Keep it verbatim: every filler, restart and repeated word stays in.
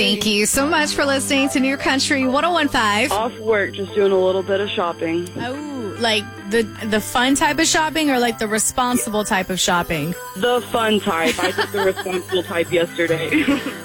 Thank you so much for listening to New Country one oh one five. Off work, just doing a little bit of shopping. Oh, like the the fun type of shopping or like the responsible type of shopping? The fun type. I did the responsible type yesterday.